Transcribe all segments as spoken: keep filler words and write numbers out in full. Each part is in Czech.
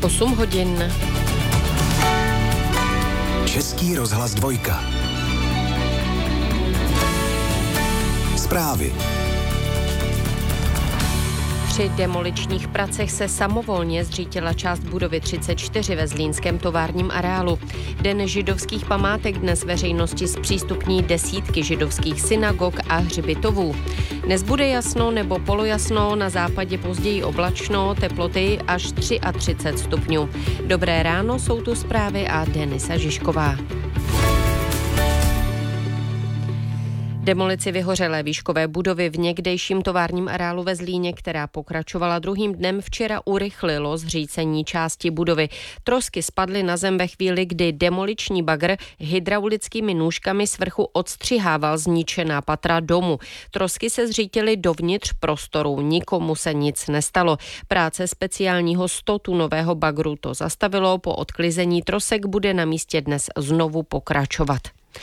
osm hodin. Český rozhlas dvojka. Zprávy. Při demoličních pracech se samovolně zřítila část budovy třicet čtyři ve zlínském továrním areálu. Den židovských památek dnes veřejnosti zpřístupní desítky židovských synagog a hřbitovů. Dnes bude jasno nebo polojasno, na západě později oblačno, teploty až třicet tři stupňů. Dobré ráno, jsou tu zprávy a Denisa Žižková. Demolici vyhořelé výškové budovy v někdejším továrním areálu ve Zlíně, která pokračovala druhým dnem, včera urychlilo zřícení části budovy. Trosky spadly na zem ve chvíli, kdy demoliční bagr hydraulickými nůžkami z vrchu odstřihával zničená patra domu. Trosky se zřítily dovnitř prostoru, nikomu se nic nestalo. Práce speciálního stotunového bagru to zastavilo, po odklizení trosek bude na místě dnes znovu pokračovat.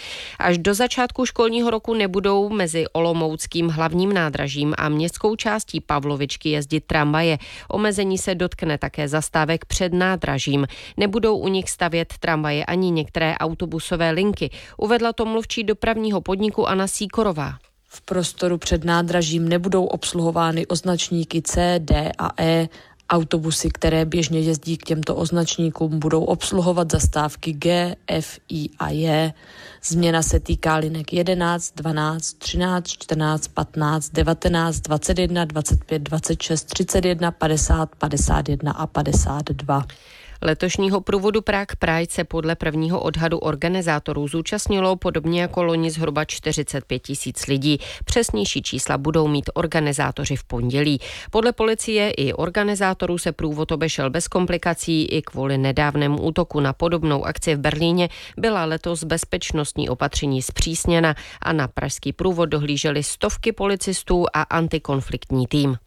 Až do začátku školního roku nebudou mezi olomouckým hlavním nádražím a městskou částí Pavlovičky jezdit tramvaje. Omezení se dotkne také zastávek před nádražím. Nebudou u nich stavět tramvaje ani některé autobusové linky. Uvedla to mluvčí dopravního podniku Anna Síkorová. V prostoru před nádražím nebudou obsluhovány označníky C, D a E. Autobusy, které běžně jezdí k těmto označníkům, budou obsluhovat zastávky G, F, I a J. Změna se týká linek jedenáct, dvanáct, třináct, čtrnáct, patnáct, devatenáct, dvacet jedna, dvacet pět, dvacet šest, třicet jedna, padesát, padesát jedna a padesát dva. Letošního průvodu Prague Pride se podle prvního odhadu organizátorů zúčastnilo podobně jako loni zhruba čtyřicet pět tisíc lidí. Přesnější čísla budou mít organizátoři v pondělí. Podle policie i organizátorů se průvod obešel bez komplikací. I kvůli nedávnému útoku na podobnou akci v Berlíně byla letos bezpečnostní opatření zpřísněna a na pražský průvod dohlíželi stovky policistů a antikonfliktní tým.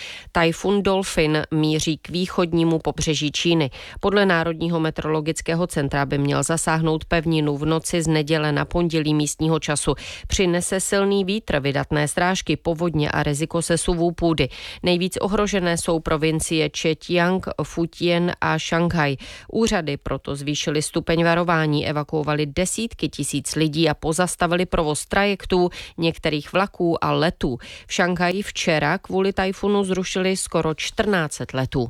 Tajfun Dolphin míří k východnímu pobřeží Číny. Podle Národního meteorologického centra by měl zasáhnout pevninu v noci z neděle na pondělí místního času. Přinese silný vítr, vydatné srážky, povodně a riziko sesuvů půdy. Nejvíc ohrožené jsou provincie Zhejiang, Fujian a Šanghaj. Úřady proto zvýšily stupeň varování, evakuovali desítky tisíc lidí a pozastavili provoz trajektů, některých vlaků a letů. V Šanghaji včera kvůli tajfunu zrušili skoro čtrnáct set letů.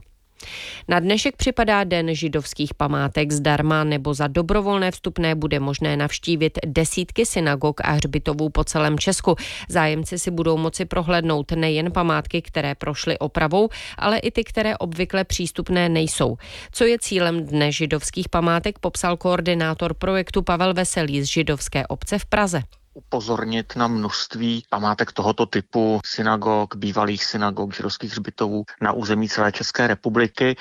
Na dnešek připadá Den židovských památek. Zdarma nebo za dobrovolné vstupné bude možné navštívit desítky synagog a hřbitovů po celém Česku. Zájemci si budou moci prohlédnout nejen památky, které prošly opravou, ale i ty, které obvykle přístupné nejsou. Co je cílem Dne židovských památek, popsal koordinátor projektu Pavel Veselý z židovské obce v Praze. Upozornit na množství památek tohoto typu, synagog, bývalých synagog, židovských hřbitovů na území celé České republiky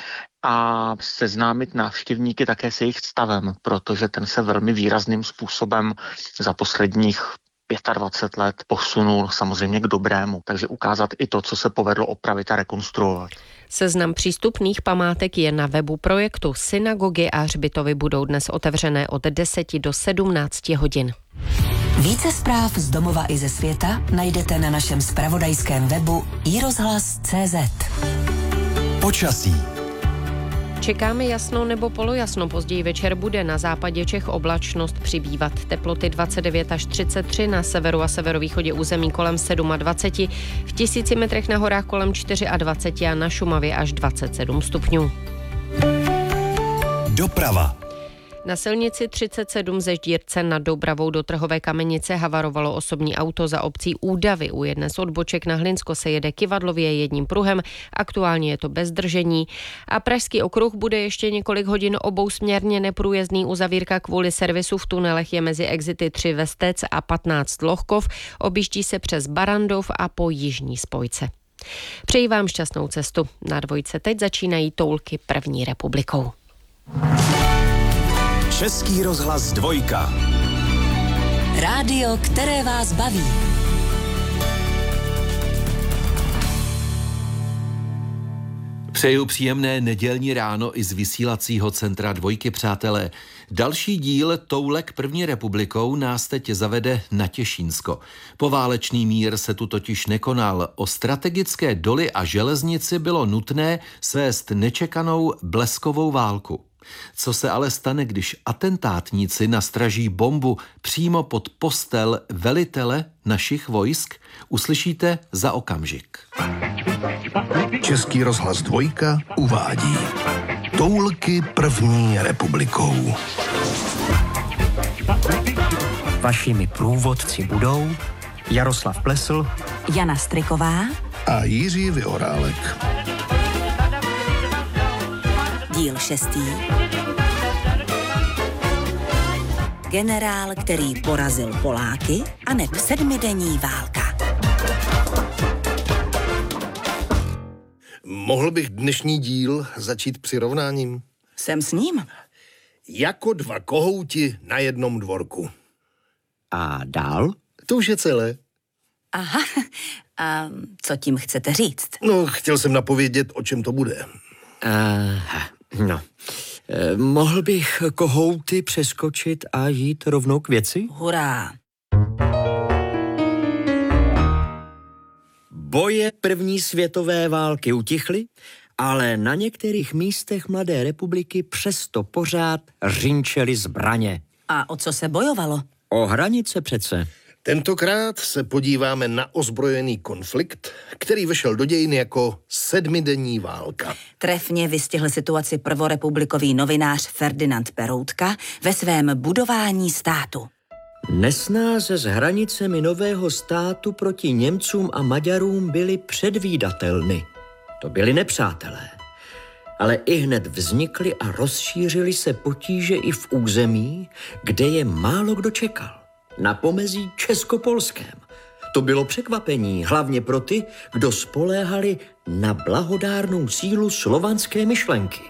a seznámit návštěvníky také se jejich stavem, protože ten se velmi výrazným způsobem za posledních dvacet pět let posunul samozřejmě k dobrému, takže ukázat i to, co se povedlo opravit a rekonstruovat. Seznam přístupných památek je na webu projektu. Synagogy a hřbitovy budou dnes otevřené od deseti do sedmnácti hodin. Více zpráv z domova i ze světa najdete na našem zpravodajském webu i rozhlas tečka cé zet. Počasí. Čekáme jasno nebo polojasno, později večer bude na západě Čech oblačnost přibývat. Teploty dvacet devět až třicet tři, na severu a severovýchodě území kolem dvacet sedm, v tisíci metrech na horách kolem dvacet čtyři a na Šumavě až dvacet sedm stupňů. Doprava. Na silnici třicet sedm ze Ždírce nad Doubravou do Trhové Kamenice havarovalo osobní auto za obcí Údavy. U jedné z odboček na Hlinsko se jede kyvadlově jedním pruhem, aktuálně je to bez zdržení. A Pražský okruh bude ještě několik hodin obousměrně neprůjezdný. Uzavírka kvůli servisu v tunelech je mezi exity tři Vestec a patnáct Lohkov. Objíždí se přes Barandov a po jižní spojce. Přeji vám šťastnou cestu. Na dvojce teď začínají toulky první republikou. Český rozhlas dvojka. Rádio, které vás baví. Přeju příjemné nedělní ráno i z vysílacího centra Dvojky, přátelé. Další díl Toulek první republikou nás teď zavede na Těšínsko. Poválečný mír se tu totiž nekonal. O strategické doly a železnici bylo nutné svést nečekanou bleskovou válku. Co se ale stane, když atentátníci nastraží bombu přímo pod postel velitele našich vojsk? Uslyšíte za okamžik. Český rozhlas Dvojka uvádí Toulky první republikou. Vašimi průvodci budou Jaroslav Plesl, Jana Striková A Jiří Vyhorálek. Díl šestý. Generál, který porazil Poláky, aneb sedmidenní válka. Mohl bych dnešní díl začít přirovnáním? Jsem s ním. Jako dva kohouti na jednom dvorku. a dál? To už je celé. Aha, a co tím chcete říct? No, chtěl jsem napovědět, o čem to bude. Aha, no. E, mohl bych kohouty přeskočit a jít rovnou k věci? Hurá. Boje první světové války utichly, ale na některých místech Mladé republiky přesto pořád řinčely zbraně. A o co se bojovalo? O hranice přece. Tentokrát se podíváme na ozbrojený konflikt, který vešel do dějin jako sedmidenní válka. Trefně vystihl situaci prvorepublikový novinář Ferdinand Peroutka ve svém Budování státu. Nesnáze s hranicemi nového státu proti Němcům a Maďarům byly předvídatelny. To byli nepřátelé. Ale ihned vznikly a rozšířily se potíže i v území, kde je málo kdo čekal. Na pomezí českopolském. To bylo překvapení, hlavně pro ty, kdo spoléhali na blahodárnou sílu slovanské myšlenky.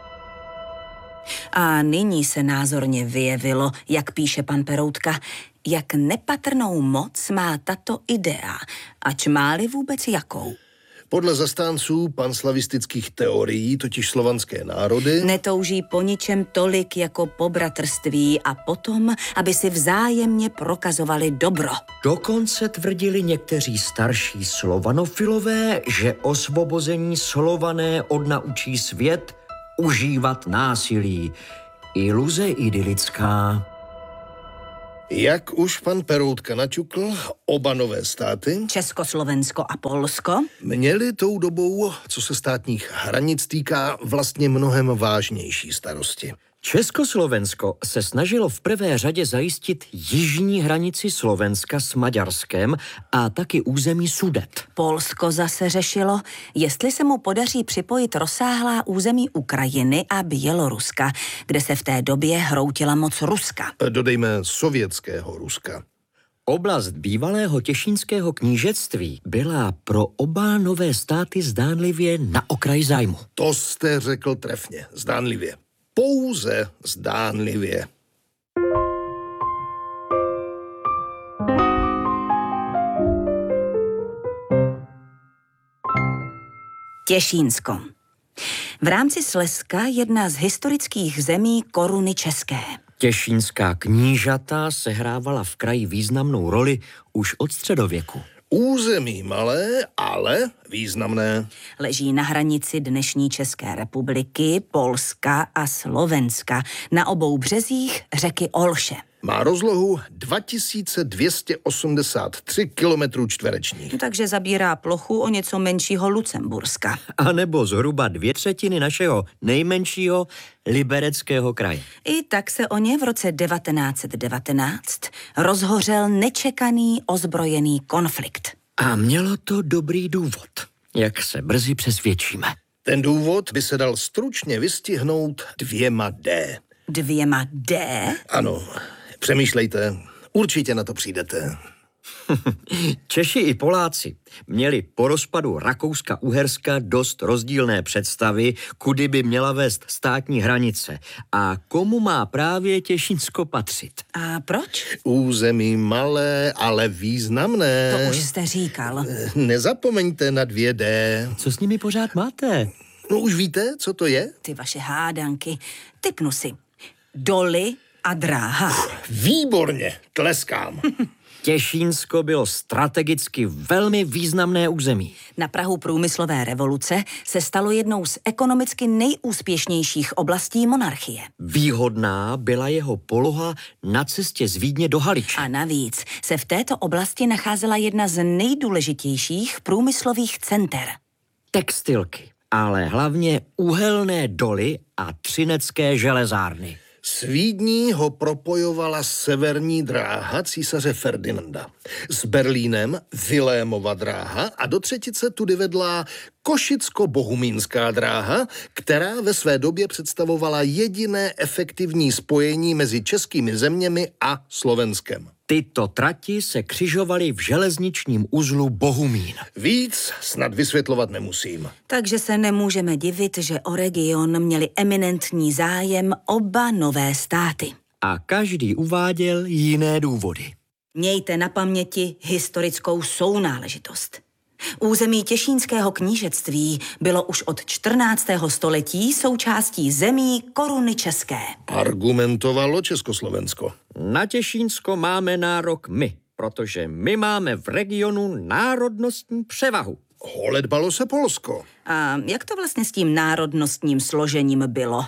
A nyní se názorně vyjevilo, jak píše pan Peroutka, jak nepatrnou moc má tato idea, ač má-li vůbec jakou. Podle zastánců panslavistických teorií, totiž slovanské národy, Netouží po ničem tolik jako po bratrství a potom, aby si vzájemně prokazovali dobro. Dokonce tvrdili někteří starší slovanofilové, že osvobození Slované odnaučí svět užívat násilí. Iluze idylická. jak už pan Peroutka načukl, oba nové státy Československo a Polsko měli tou dobou, co se státních hranic týká, vlastně mnohem vážnější starosti. Československo se snažilo v prvé řadě zajistit jižní hranici Slovenska s Maďarskem a taky území Sudet. Polsko zase řešilo, jestli se mu podaří připojit rozsáhlá území Ukrajiny a Běloruska, kde se v té době hroutila moc Ruska. Dodejme sovětského Ruska. Oblast bývalého těšínského knížectví byla pro oba nové státy zdánlivě na okraji zájmu. To jste řekl trefně, zdánlivě. Pouze zdánlivě. Těšínsko. V rámci Slezska jedna z historických zemí Koruny české. Těšínská knížata sehrávala v kraji významnou roli už od středověku. Území malé, ale významné. Leží na hranici dnešní České republiky, Polska a Slovenska, na obou březích řeky Olše. Má rozlohu dva tisíce dvě stě osmdesát tři kilometrů čtverečních. Takže zabírá plochu o něco menšího Lucemburska. A nebo zhruba dvě třetiny našeho nejmenšího Libereckého kraje. I tak se o ně v roce devatenáct set devatenáct rozhořel nečekaný ozbrojený konflikt. A mělo to dobrý důvod, jak se brzy přesvědčíme. Ten důvod by se dal stručně vystihnout dvěma D. Dvěma D? Ano, přemýšlejte, určitě na to přijdete. Češi i Poláci měli po rozpadu Rakouska-Uherska dost rozdílné představy, kudy by měla vést státní hranice a komu má právě Těšínsko patřit. A proč? Území malé, ale významné. To už jste říkal. Nezapomeňte na dvě D. Co s nimi pořád máte? No už víte, co to je? Ty vaše hádanky. Tipnu si. Doly a dráha. Výborně, tleskám. Těšínsko bylo strategicky velmi významné území. Na prahu průmyslové revoluce se stalo jednou z ekonomicky nejúspěšnějších oblastí monarchie. Výhodná byla jeho poloha na cestě z Vídně do Haliče. A navíc se v této oblasti nacházela jedna z nejdůležitějších průmyslových center. Textilky, ale hlavně uhelné doly a třinecké železárny. S Vídní ho propojovala severní dráha císaře Ferdinanda. S Berlínem Vilémova dráha a do třetice tudy vedla Košicko-Bohumínská dráha, která ve své době představovala jediné efektivní spojení mezi českými zeměmi a Slovenskem. Tyto trati se křižovaly v železničním uzlu Bohumín. Víc snad vysvětlovat nemusím. Takže se nemůžeme divit, že o region měli eminentní zájem oba nové státy. A každý uváděl jiné důvody. Mějte na paměti historickou sounáležitost. Území Těšínského knížectví bylo už od čtrnáctého století součástí zemí Koruny české. Argumentovalo Československo. Na Těšínsko máme nárok my, protože my máme v regionu národnostní převahu. Holedbalo se Polsko. A jak to vlastně s tím národnostním složením bylo?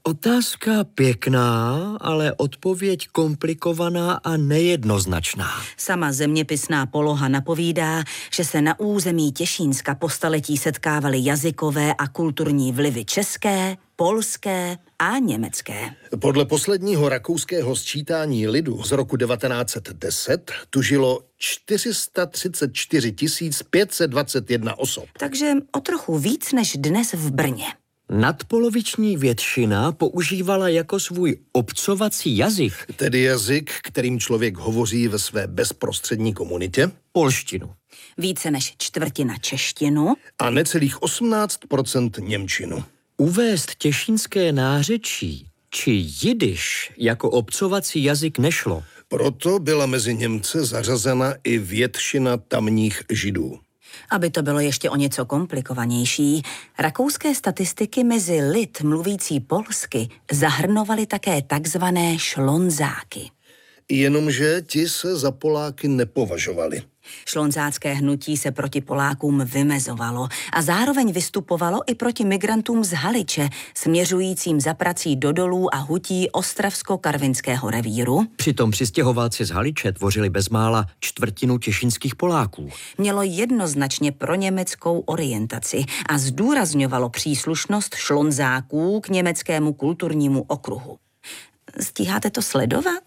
Otázka pěkná, ale odpověď komplikovaná a nejednoznačná. Sama zeměpisná poloha napovídá, že se na území Těšínska po staletí setkávaly jazykové a kulturní vlivy české, polské a německé. Podle posledního rakouského sčítání lidu z roku devatenáct set deset tu žilo čtyři sta třicet čtyři tisíc pět set dvacet jedna osob. Takže o trochu víc než dnes v Brně. Nadpoloviční většina používala jako svůj obcovací jazyk, Tedy jazyk, kterým člověk hovoří ve své bezprostřední komunitě, polštinu. Více než čtvrtina češtinu. a necelých osmnáct procent němčinu. Uvést těšínské nářečí či jidiš jako obcovací jazyk nešlo. Proto byla mezi Němce zařazena i většina tamních Židů. Aby to bylo ještě o něco komplikovanější, rakouské statistiky mezi lid mluvící polsky zahrnovaly také takzvané šlonzáky. Jenomže ti se za Poláky nepovažovali. Šlonzácké hnutí se proti Polákům vymezovalo a zároveň vystupovalo i proti migrantům z Haliče, směřujícím za prací do dolů a hutí Ostravsko-Karvinského revíru. Přitom přistěhovalci z Haliče tvořili bezmála čtvrtinu těšínských Poláků. Mělo jednoznačně proněmeckou orientaci a zdůrazňovalo příslušnost šlonzáků k německému kulturnímu okruhu. Stíháte to sledovat?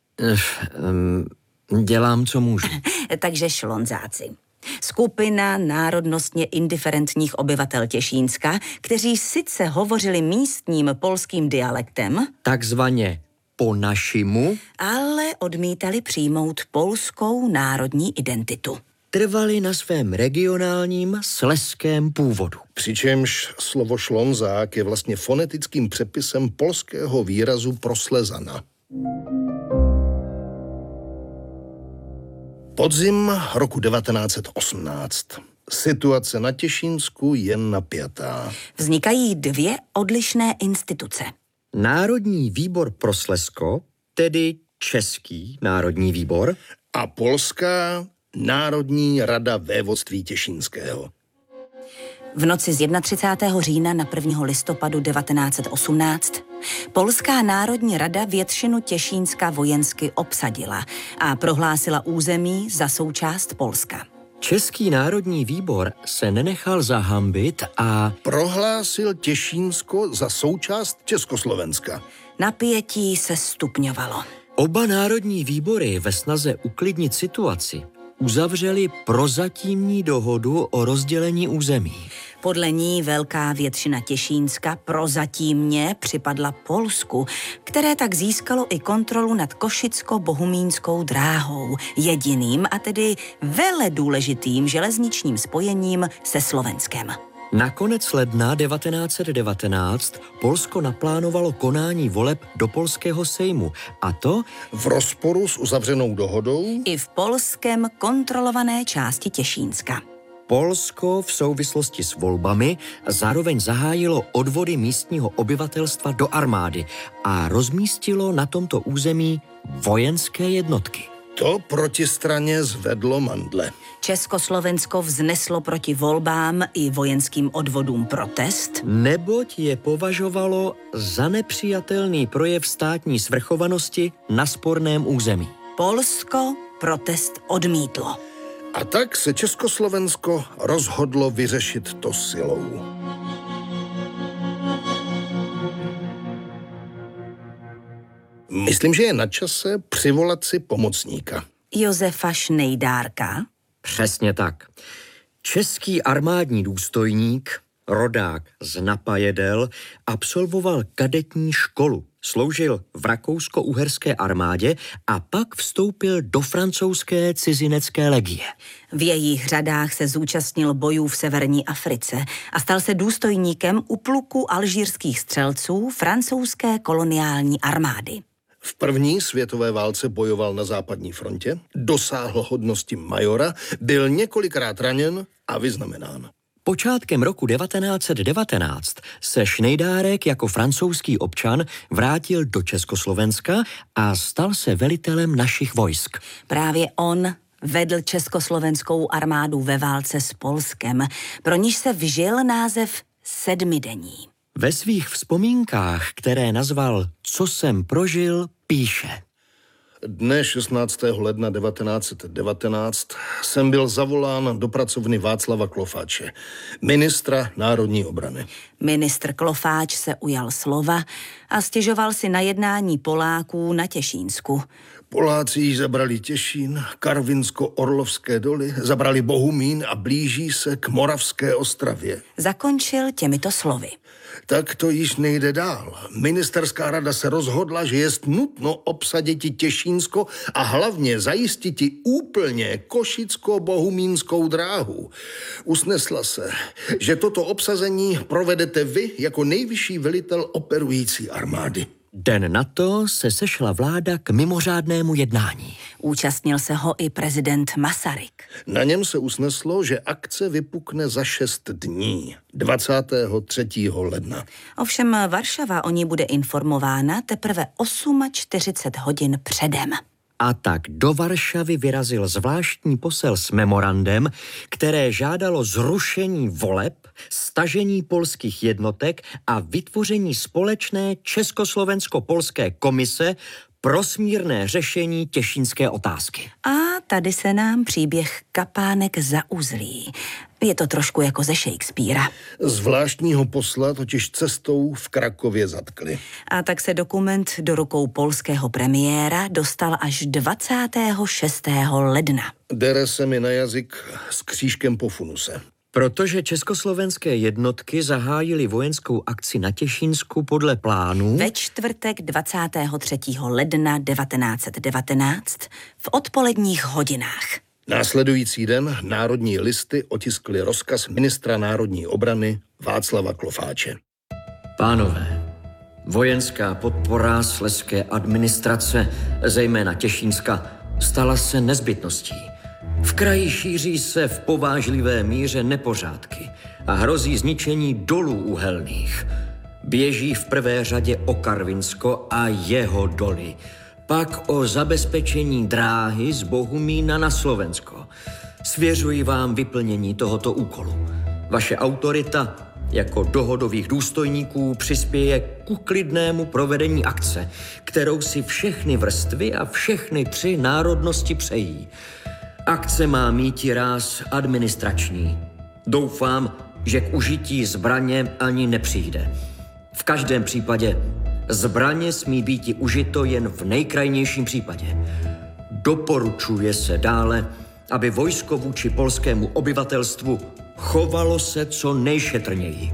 Um, dělám, co můžu. Takže šlonzáci. Skupina národnostně indiferentních obyvatel Těšínska, kteří sice hovořili místním polským dialektem, Takzvaně po našimu, ale odmítali přijmout polskou národní identitu. trvali na svém regionálním slezském původu. Přičemž slovo šlonzák je vlastně fonetickým přepisem polského výrazu pro Slezana. Podzim roku devatenáct set osmnáct. Situace na Těšínsku je napjatá. Vznikají dvě odlišné instituce. Národní výbor pro Slezsko, tedy Český národní výbor, A polská Národní rada vévodství Těšínského. V noci z třicátého prvního října na prvního listopadu devatenáct set osmnáct Polská národní rada většinu Těšínska vojensky obsadila a prohlásila území za součást Polska. Český národní výbor se nenechal zahambit a Prohlásil Těšínsko za součást Československa. Napětí se stupňovalo. oba národní výbory ve snaze uklidnit situaci uzavřeli prozatímní dohodu o rozdělení území. Podle ní velká většina Těšínska prozatímně připadla Polsku, které tak získalo i kontrolu nad Košicko-Bohumínskou dráhou, jediným a tedy vele důležitým železničním spojením se Slovenskem. Na konec ledna devatenáct set devatenáct Polsko naplánovalo konání voleb do polského sejmu, a to V rozporu s uzavřenou dohodou I v polském kontrolované části Těšínska. Polsko v souvislosti s volbami zároveň zahájilo odvody místního obyvatelstva do armády a rozmístilo na tomto území vojenské jednotky. To protistraně zvedlo mandle. Československo vzneslo proti volbám i vojenským odvodům protest, Neboť je považovalo za nepřijatelný projev státní svrchovanosti na sporném území. Polsko protest odmítlo. A tak se Československo rozhodlo vyřešit to silou. Myslím, že je na čase přivolat si pomocníka. Josefa Šnejdárka. Přesně tak. Český armádní důstojník, rodák z Napajedel, absolvoval kadetní školu. Sloužil v rakousko-uherské armádě a pak vstoupil do francouzské cizinecké legie. V jejich řadách se zúčastnil bojů v severní Africe a stal se důstojníkem u pluku alžírských střelců francouzské koloniální armády. V první světové válce bojoval na západní frontě, dosáhl hodnosti majora, byl několikrát raněn a vyznamenán. Počátkem roku devatenáct set devatenáct se Šnejdárek jako francouzský občan vrátil do Československa a stal se velitelem našich vojsk. Právě on vedl československou armádu ve válce s Polskem, pro níž se vžil název Sedmidenní. Ve svých vzpomínkách, které nazval Co jsem prožil, píše: Dne šestnáctého ledna devatenáct set devatenáct jsem byl zavolán do pracovny Václava Klofáče, ministra národní obrany. Ministr Klofáč se ujal slova a stěžoval si na jednání Poláků na Těšínsku. Poláci již zabrali Těšín, Karvinsko-Orlovské doly, zabrali Bohumín a blíží se k Moravské Ostravě. Zakončil těmito slovy. Tak to již nejde dál. Ministerská rada se rozhodla, že jest nutno obsaditi Těšínsko a hlavně zajistiti úplně Košicko-Bohumínskou dráhu. Usnesla se, že toto obsazení provedete vy jako nejvyšší velitel operující armády. Den na to se sešla vláda k mimořádnému jednání. Účastnil se ho i prezident Masaryk. Na něm se usneslo, že akce vypukne za šest dní, dvacátého třetího ledna. Ovšem Varšava o ní bude informována teprve čtyřicet osm hodin předem. A tak do Varšavy vyrazil zvláštní posel s memorandem, které žádalo zrušení voleb, stažení polských jednotek a vytvoření společné československo-polské komise pro smírné řešení těšínské otázky. A tady se nám příběh kapánek zauzlí. Je to trošku jako ze Shakespearea. Zvláštního posla totiž cestou v Krakově zatkli. A tak se dokument do rukou polského premiéra dostal až dvacátého šestého ledna. Dere se mi na jazyk s křížkem po funuse. Protože československé jednotky zahájily vojenskou akci na Těšínsku podle plánů ve čtvrtek dvacátého třetího ledna devatenáct set devatenáct v odpoledních hodinách. Následující den Národní listy otiskly rozkaz ministra národní obrany Václava Klofáče. Pánové, vojenská podpora slezské administrace, zejména Těšínska, stala se nezbytností. V kraji šíří se v povážlivé míře nepořádky a hrozí zničení dolů uhelných. Běží v prvé řadě o Karvinsko a jeho doly, pak o zabezpečení dráhy z Bohumína na Slovensko. Svěřuji vám vyplnění tohoto úkolu. Vaše autorita jako dohodových důstojníků přispěje k uklidnému provedení akce, kterou si všechny vrstvy a všechny tři národnosti přejí. Akce má míti ráz administrační. Doufám, že k užití zbraně ani nepřijde. V každém případě zbraně smí býti užito jen v nejkrajnějším případě. Doporučuje se dále, aby vojsko vůči polskému obyvatelstvu chovalo se co nejšetrněji.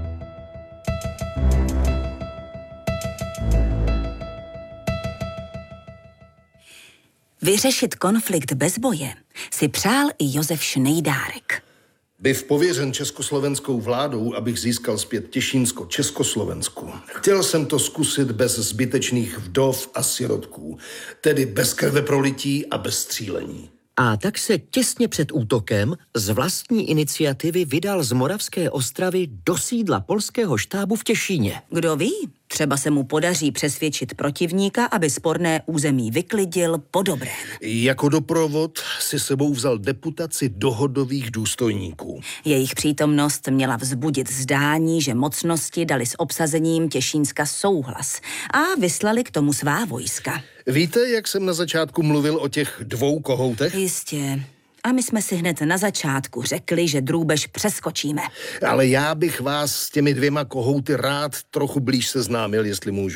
Vyřešit konflikt bez boje si přál i Josef Šnejdárek. Byv pověřen československou vládou, abych získal zpět Těšínsko Československu. Chtěl jsem to zkusit bez zbytečných vdov a sirotků, tedy bez krveprolití a bez střílení. A tak se těsně před útokem z vlastní iniciativy vydal z Moravské Ostravy do sídla polského štábu v Těšíně. Kdo ví, třeba se mu podaří přesvědčit protivníka, aby sporné území vyklidil po dobrém. Jako doprovod si sebou vzal deputaci dohodových důstojníků. Jejich přítomnost měla vzbudit zdání, že mocnosti dali s obsazením Těšínska souhlas a vyslali k tomu svá vojska. Víte, jak jsem na začátku mluvil o těch dvou kohoutech? Jistě. A my jsme si hned na začátku řekli, že drůbež přeskočíme. Ale já bych vás s těmi dvěma kohouty rád trochu blíž seznámil, jestli můžu.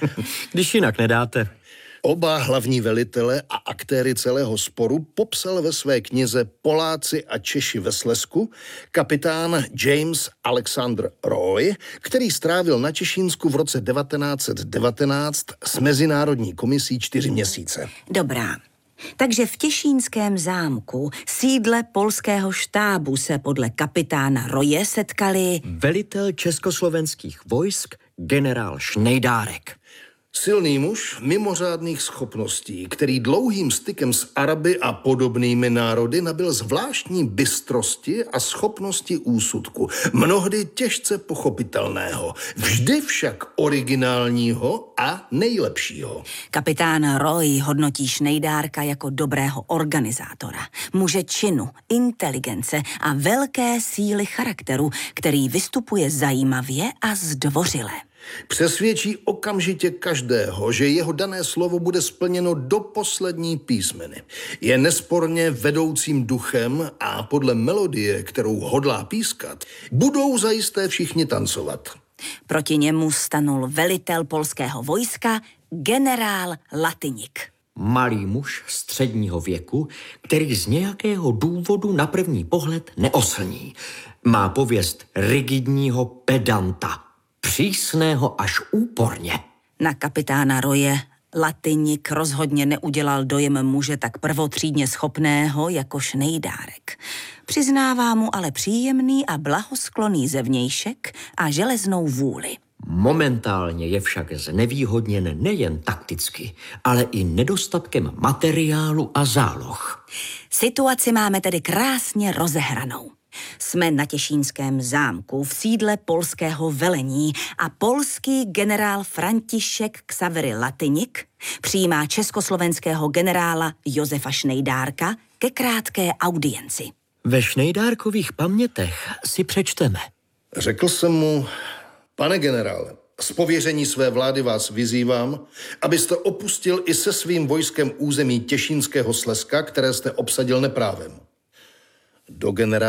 Když jinak nedáte. Oba hlavní velitele a aktéry celého sporu popsal ve své knize Poláci a Češi ve Slezsku kapitán James Alexander Roy, který strávil na Těšínsku v roce devatenáct set devatenáct s Mezinárodní komisí čtyři měsíce. Dobrá. Takže v Těšínském zámku, sídle polského štábu, se podle kapitána Roje setkali Velitel československých vojsk generál Šnejdárek. Silný muž mimořádných schopností, který dlouhým stykem s Araby a podobnými národy nabyl zvláštní bystrosti a schopnosti úsudku, mnohdy těžce pochopitelného, vždy však originálního a nejlepšího. Kapitán Roy hodnotí Šnejdárka jako dobrého organizátora, muže činu, inteligence a velké síly charakteru, který vystupuje zajímavě a zdvořile. Přesvědčí okamžitě každého, že jeho dané slovo bude splněno do poslední písmeny. Je nesporně vedoucím duchem a podle melodie, kterou hodlá pískat, budou zajisté všichni tancovat. Proti němu stanul velitel polského vojska generál Latynik. Malý muž středního věku, který z nějakého důvodu na první pohled neoslní. Má pověst rigidního pedanta. Přísného až úporně. Na kapitána Roje Latynik rozhodně neudělal dojem muže tak prvotřídně schopného jako Šnejdárek. Přiznává mu ale příjemný a blahosklonný zevnějšek a železnou vůli. Momentálně je však znevýhodněn nejen takticky, ale i nedostatkem materiálu a záloh. Situaci máme tedy krásně rozehranou. Jsme na Těšínském zámku v sídle polského velení a polský generál František Ksawery Latynik přijímá československého generála Josefa Šnejdárka ke krátké audienci. Ve Šnejdárkových pamětech si přečteme. Řekl jsem mu, pane generále, z pověření své vlády vás vyzývám, abyste opustil i se svým vojskem území Těšínského Slezska, které jste obsadil neprávem. Do generála